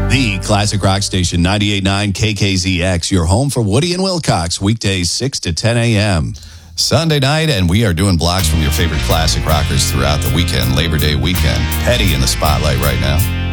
The Classic Rock Station 98.9 KKZX, your home for Woody and Wilcox, weekdays 6 to 10 a.m. Sunday night, and we are doing blocks from your favorite classic rockers throughout the weekend, Labor Day weekend. Petty in the spotlight right now.